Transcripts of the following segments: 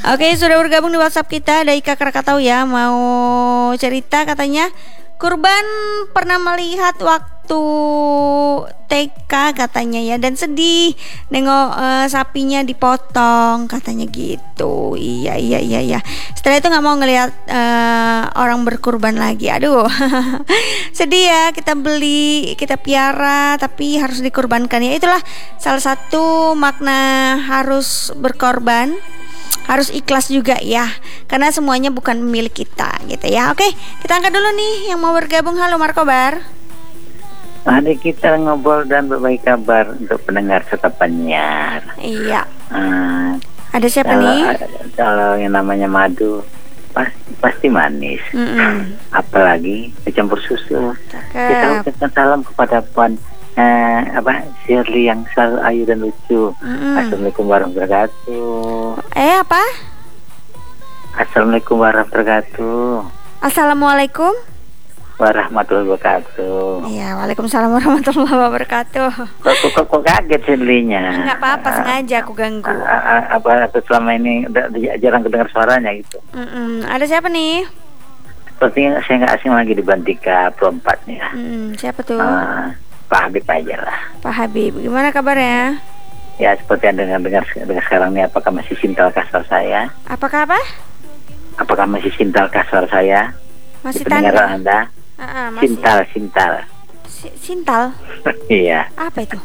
Oke, sudah bergabung di WhatsApp kita. Ada Ika Krakatau ya, mau cerita katanya kurban pernah melihat waktu TK katanya ya, dan sedih nengok sapinya dipotong katanya gitu. Iya iya iya iya. Setelah itu nggak mau ngelihat orang berkurban lagi. Aduh, sedih ya. Kita beli, kita piara, tapi harus dikurbankan ya. Itulah salah satu makna harus berkorban. Harus ikhlas juga ya, karena semuanya bukan milik kita gitu ya. Oke, kita angkat dulu nih yang mau bergabung. Halo Markobar. Mari kita ngobrol dan berbagi kabar untuk pendengar serta penyiar. Iya. Ada siapa kalau, nih? Kalau yang namanya madu pasti manis. Apalagi dicampur susu. Kita ucapkan salam kepada Puan Shirley yang selalu ayu dan lucu. Assalamualaikum warahmatullahi wabarakatuh. Apa? Assalamualaikum warahmatullahi wabarakatuh. Assalamualaikum warahmatullahi wabarakatuh. Iya, waalaikumsalam warahmatullahi wabarakatuh. Kok kaget Shirley-nya? Enggak apa-apa, sengaja aku ganggu. Atau selama ini jarang kedengar suaranya gitu. Ada siapa nih? Sepertinya saya nggak asing lagi di Bantika Pro 4 nih ya. Siapa tuh? Pak Habib aja lah. Pak Habib, gimana kabarnya? Ya seperti yang dengar sekarang nih, apakah masih sintalkah suara saya? Apakah apa? Apakah masih sintalkah suara saya? Masih pendengaran Anda? Masih. Sintal. Sintal? Iya. Apa itu?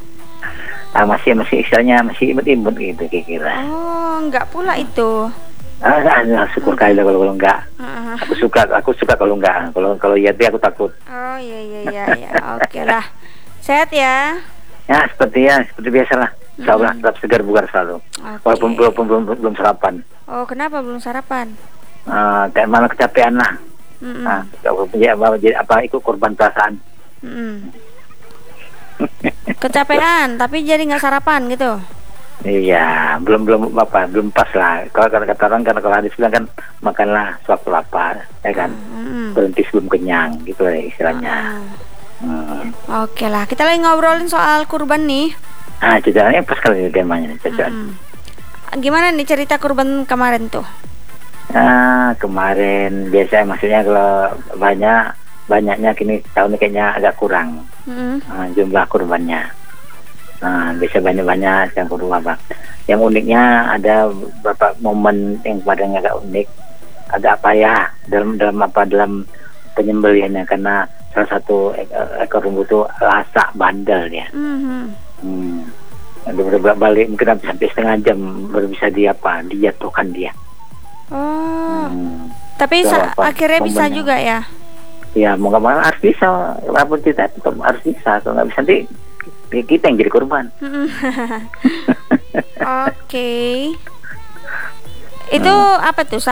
Masih istilahnya masih imut-imut gitu kira-kira. Oh, enggak pula itu. Syukur kali lah kalau enggak. Aku suka kalau enggak. Kalau iya dia aku takut. Oh iya. Oke lah. Sehat ya? Ya seperti biasa lah. Insyaallah tetap segar bugar selalu. Walaupun belum sarapan. Oh, kenapa belum sarapan? Kayak malah kecapean lah. Ikut korban perasaan. Kecapean tapi jadi nggak sarapan gitu. Iya, belum pas lah. Kalau kata orang, karena kalau hadis bilang kan makanlah sewaktu lapar, ya kan. Berhenti sebelum kenyang, gitu ya istilahnya. Oke lah, kita lagi ngobrolin soal kurban nih. Ceritanya pas kali temanya nih, Gimana nih cerita kurban kemarin tuh? Kemarin biasanya maksudnya kalau banyaknya kini tahun ini kayaknya agak kurang jumlah kurbannya. Bisa banyak yang kurban. Yang uniknya ada beberapa momen yang paling agak unik. Ada apa ya dalam penyembelihannya, karena salah satu ekor lembu itu lasak bandel ya. Udah balik mungkin sampai setengah jam baru bisa dijatuhkan dia. Tapi akhirnya bisa juga ya? Ya mau nggak mau harus bisa, walaupun kita tetap harus bisa. Kalau nggak bisa nanti kita yang jadi korban. Oke. Itu apa tuh?